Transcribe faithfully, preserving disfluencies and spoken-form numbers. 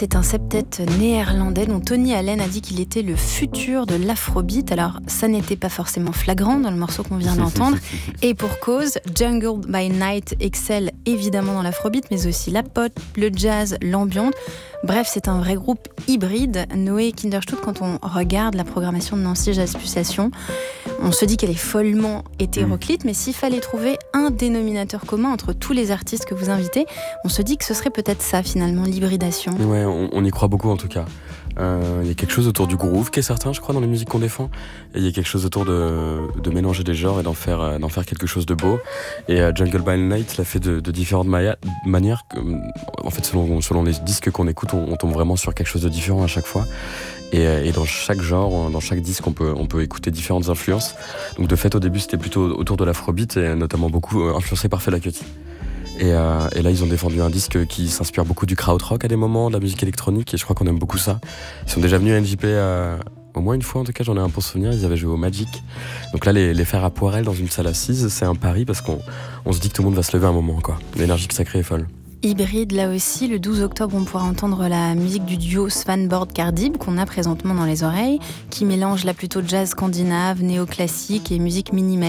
c'est un septet néerlandais dont Tony Allen a dit qu'il était le futur de l'afrobeat. Alors, ça n'était pas forcément flagrant dans le morceau qu'on vient d'entendre. Et pour cause, Jungle by Night excelle évidemment dans l'afrobeat, mais aussi la pop, le jazz, l'ambiance. Bref, c'est un vrai groupe hybride. Noé Kinderstut, quand on regarde la programmation de Nancy Jazz Pulsation, on se dit qu'elle est follement hétéroclite, mais s'il fallait trouver un dénominateur commun entre tous les artistes que vous invitez, on se dit que ce serait peut-être ça finalement, l'hybridation. Ouais, on, on y croit beaucoup en tout cas. Il euh, y a quelque chose autour du groove qui est certain, je crois, dans les musiques qu'on défend. Et il y a quelque chose autour de, de mélanger des genres et d'en faire, euh, d'en faire quelque chose de beau. Et euh, Jungle by Night l'a fait de, de différentes maya- manières. Que, en fait, selon, selon les disques qu'on écoute, on, on tombe vraiment sur quelque chose de différent à chaque fois. Et, et dans chaque genre, dans chaque disque, on peut, on peut écouter différentes influences. Donc de fait, au début, c'était plutôt autour de l'afrobeat et notamment beaucoup influencé par Fela Kuti. Et, euh, et là, ils ont défendu un disque qui s'inspire beaucoup du krautrock à des moments, de la musique électronique, et je crois qu'on aime beaucoup ça. Ils sont déjà venus à N J P euh, au moins une fois, en tout cas, j'en ai un pour souvenir. Ils avaient joué au Magic. Donc là, les, les faire à Poirel dans une salle assise, c'est un pari parce qu'on on se dit que tout le monde va se lever à un moment, quoi. L'énergie que ça crée est folle. Hybride, là aussi, le douze octobre, on pourra entendre la musique du duo Svanborg-Cardib qu'on a présentement dans les oreilles, qui mélange là plutôt jazz scandinave, néoclassique et musique minimaliste.